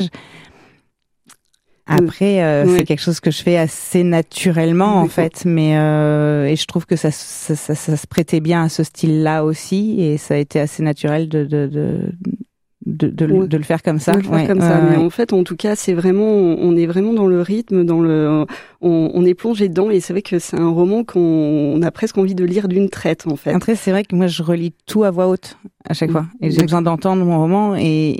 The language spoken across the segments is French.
Après, c'est quelque chose que je fais assez naturellement en fait, mais et je trouve que ça se prêtait bien à ce style-là aussi, et ça a été assez naturel de le faire comme ça. Mais en fait, en tout cas, on est vraiment dans le rythme, on est plongé dedans, et c'est vrai que c'est un roman qu'on a presque envie de lire d'une traite, en fait. Après, c'est vrai que moi, je relis tout à voix haute à chaque fois, et j'ai besoin d'entendre mon roman,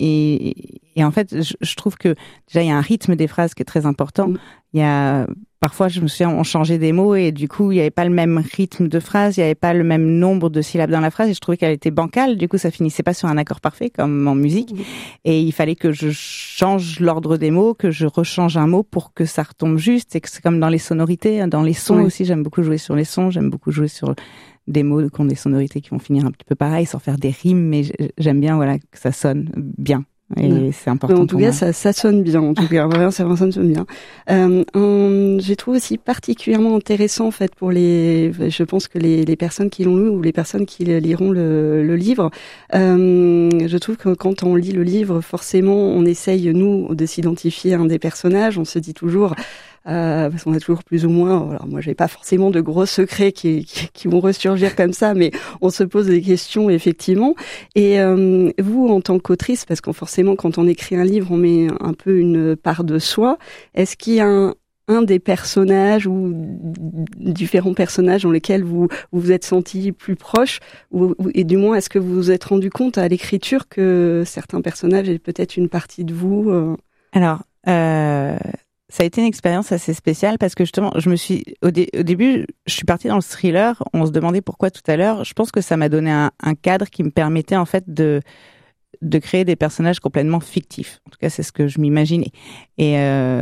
et en fait, je trouve que déjà il y a un rythme des phrases qui est très important. Il y a parfois, je me souviens, on changeait des mots et du coup, il n'y avait pas le même rythme de phrase, il n'y avait pas le même nombre de syllabes dans la phrase, et je trouvais qu'elle était bancale. Du coup, ça finissait pas sur un accord parfait comme en musique, et il fallait que je change l'ordre des mots, que je rechange un mot pour que ça retombe juste. Et que c'est comme dans les sonorités, dans les sons aussi. J'aime beaucoup jouer sur les sons, j'aime beaucoup jouer sur des mots qui ont des sonorités qui vont finir un petit peu pareil, sans faire des rimes, mais j'aime bien, voilà, que ça sonne bien. Et c'est important. En tout cas, ça sonne bien. En tout cas, vraiment, ça sonne bien. J'ai trouvé aussi particulièrement intéressant, en fait, je pense que les personnes qui l'ont lu ou les personnes qui liront le livre, je trouve que quand on lit le livre, forcément, on essaye, nous, de s'identifier à un des personnages. On se dit toujours, parce qu'on a toujours plus ou moins, alors moi j'ai pas forcément de gros secrets qui vont ressurgir comme ça, mais on se pose des questions effectivement. Et vous, en tant qu'autrice, parce que forcément quand on écrit un livre, on met un peu une part de soi. Est-ce qu'il y a un des personnages ou différents personnages dans lesquels vous vous êtes senti plus proche, et du moins est-ce que vous vous êtes rendu compte à l'écriture que certains personnages aient peut-être une partie de vous Alors, ça a été une expérience assez spéciale parce que justement, au début, je suis partie dans le thriller. On se demandait pourquoi tout à l'heure. Je pense que ça m'a donné un cadre qui me permettait en fait de créer des personnages complètement fictifs. En tout cas, c'est ce que je m'imaginais. Et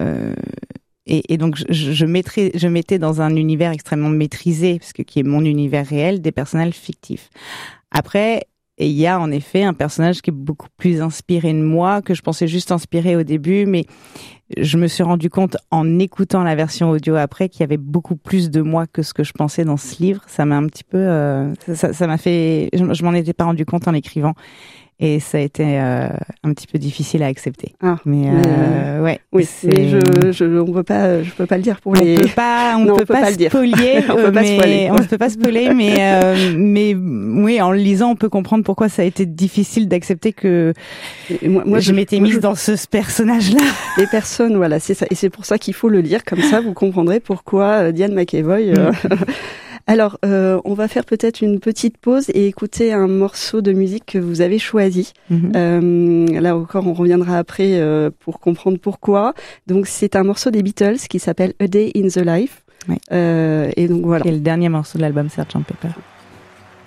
donc, je mettais dans un univers extrêmement maîtrisé, parce que qui est mon univers réel, des personnages fictifs. Après, il y a en effet un personnage qui est beaucoup plus inspiré de moi, que je pensais juste inspiré au début, mais je me suis rendu compte en écoutant la version audio après qu'il y avait beaucoup plus de moi que ce que je pensais dans ce livre. Ça m'a un petit peu, ça m'a fait, je m'en étais pas rendu compte en l'écrivant. Et ça a été un petit peu difficile à accepter. Mais ouais. Oui, mais je peux pas le dire pour les. On peut pas spoiler. On peut pas spoiler, mais oui, en le lisant, on peut comprendre pourquoi ça a été difficile d'accepter que je m'étais mise dans ce personnage-là. Les personnes, voilà, c'est ça, et c'est pour ça qu'il faut le lire, comme ça vous comprendrez pourquoi Diane McEvoy. Alors, on va faire peut-être une petite pause et écouter un morceau de musique que vous avez choisi. Là encore, on reviendra après pour comprendre pourquoi. Donc, c'est un morceau des Beatles qui s'appelle A Day in the Life. Ouais. Et donc voilà. C'est le dernier morceau de l'album Sgt. Pepper.